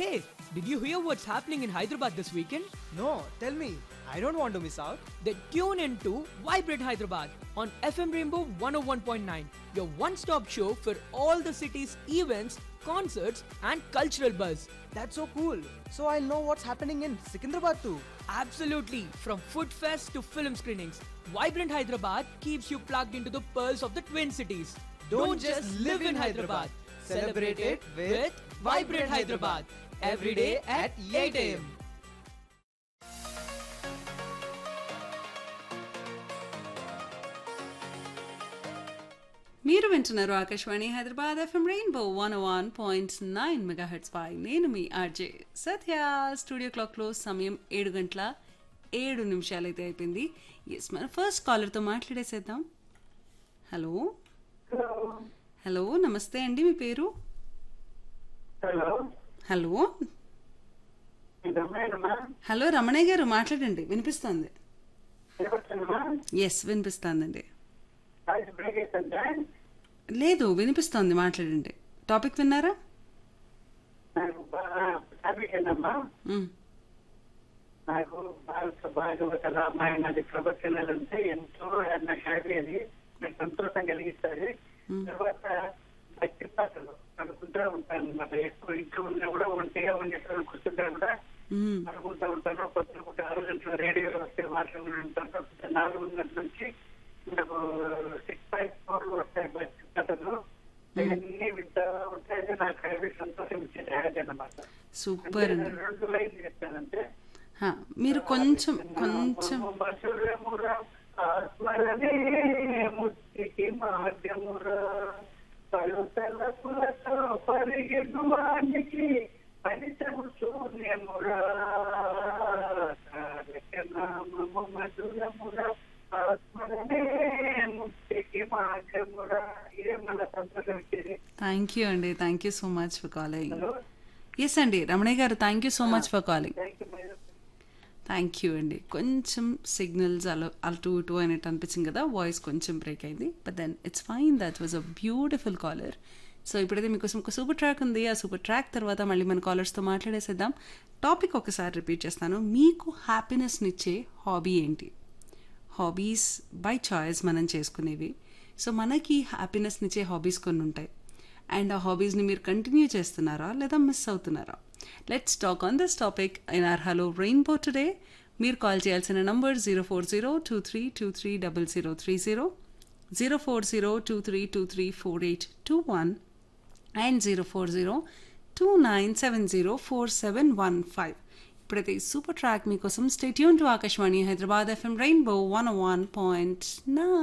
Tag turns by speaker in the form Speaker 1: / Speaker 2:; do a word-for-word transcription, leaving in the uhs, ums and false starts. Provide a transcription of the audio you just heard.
Speaker 1: Hey, did you hear what's happening in Hyderabad this weekend?
Speaker 2: No, tell me. I don't want to miss out.
Speaker 1: Then tune in to Vibrate Hyderabad on F M Rainbow one oh one point nine, your one-stop show for all the city's events, concerts and cultural buzz.
Speaker 2: That's so cool. So I'll know what's happening in Secunderabad too.
Speaker 1: Absolutely, from food fest to film screenings, Vibrant Hyderabad keeps you plugged into the pearls of the Twin Cities.
Speaker 2: Don't just live in Hyderabad. Celebrate it with
Speaker 1: Vibrant Hyderabad. Every day at eight a m
Speaker 3: మీరు వింటున్నారు Akashvani Hyderabad FM rainbow one one point nine megahertz పై నేను మీ RJ సత్య. Studio క్లాక్లో సమయం ఏడు గంటల ఏడు నిమిషాలు అయితే అయిపోయింది. ఎస్, మన ఫస్ట్ కాలర్తో మాట్లాడేసేద్దాం. హలో హలో నమస్తే అండి, మీ పేరు?
Speaker 4: హలో
Speaker 3: హలో
Speaker 4: రమణమ్మా,
Speaker 3: హలో రమణయ్య గారు మాట్లాడండి, వినిపిస్తుంది.
Speaker 4: వినపడుతుందమ్మా?
Speaker 3: ఎస్ వినిపిస్తుందండి.
Speaker 4: వాయిస్ బ్రేక్ అవుతుందా?
Speaker 3: లేదు వినిపిస్తుంది, మాట్లాడండి. టాపిక్ విన్నారా?
Speaker 4: నాకు బాగా టాపిక్ ఏంటమ్మా,
Speaker 3: మ్,
Speaker 4: నాకు భారత భాగవత రామాయణాది ప్రవచనాలు అంటే ఎంతో నాకు హ్యాపీ, అది నాకు సంతోషం కలిగిస్తుంది. తర్వాత భక్తి పాటలు అనుకుంటూ ఉంటాను అన్నమాట. ఎక్కువ ఇంట్లో ఉన్నా కూడా ఒంటిగా ఉండేటప్పుడు కూర్చుంటా కూడా
Speaker 3: మ్,
Speaker 4: అనుకుంటూ ఉంటాను. పొద్దున ఆరు గంటల రేడియోలో వస్తే మాట్లాడుకుంటాను. నాలుగు గంటల నుంచి నాకు సిక్స్ పాయింట్ ఫోర్ వస్తాయి భక్తి పాటలు. అవన్నీ వింటా ఉంటాయి. నాకు హ్యాపీ, సంతోషం ఇచ్చేది హ్యాపీ అన్నమాట.
Speaker 3: సూపర్ అండి.
Speaker 4: రెండు లైన్లు చెప్తానంటే,
Speaker 3: హా, మీరు కొంచెం కొంచెం
Speaker 4: మధురమురా ఆత్మరనే ముక్తికి మార్గమురా పలుతలపులతో పరిగెడువానికి ఫలితము శూన్యమురా నామము మధురమురా ఆత్మరనే ముక్తికి మార్గమురా. ఇదే మన సంతోషం ఇచ్చేది.
Speaker 3: థ్యాంక్ యూ అండి, thank you so much for calling.
Speaker 4: Hello,
Speaker 3: yes అండి రమణయ్య గారు, thank you so much for calling.
Speaker 4: Thank you madam.
Speaker 3: Thank you అండి. కొంచెం సిగ్నల్స్ అలా అటు ఇటు అయినట్టు అనిపించింది కదా, వాయిస్ కొంచెం బ్రేక్ అయింది. But then it's fine, that was a beautiful caller. So ఇప్పుడైతే మీకోసం ఒక సూపర్ ట్రాక్ ఉంది. ఆ సూపర్ ట్రాక్ తర్వాత మళ్ళీ మన కాలర్స్తో మాట్లాడేసేద్దాం. టాపిక్ ఒకసారి రిపీట్ చేస్తాను. మీకు హ్యాపీనెస్నిచ్చే హాబీ ఏంటి? హాబీస్ బై చాయిస్ మనం చేసుకునేవి. సో మనకి హ్యాపీనెస్నిచ్చే హాబీస్ కొన్ని ఉంటాయి. అండ్ ఆ హాబీస్ని మీరు కంటిన్యూ చేస్తున్నారా లేదా మిస్ అవుతున్నారా? Let's talk on this topic in are hello rainbow today. మీరు కాల్ చేయాల్సిన number zero four zero two three two three double zero three zero, zero four zero two three two three four eight two one and zero four zero two nine seven zero four seven one five. ఇప్పుడైతే super track మీకోసం. Stay tune to Akashvani Hyderabad FM rainbow one one point nine.